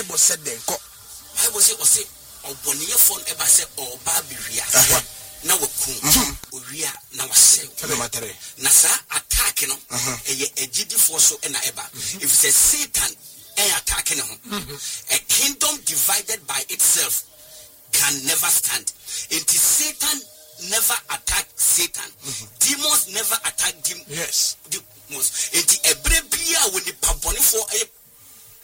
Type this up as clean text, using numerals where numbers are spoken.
Bible said then Bible say oboniye phone eba say oba biria na wakum oria na wasel na sa attack no eye agidifo so na eba if say Satan attacking him. A kingdom divided by itself can never stand. Until Satan never attack Satan. Demons never attack demons. Yes.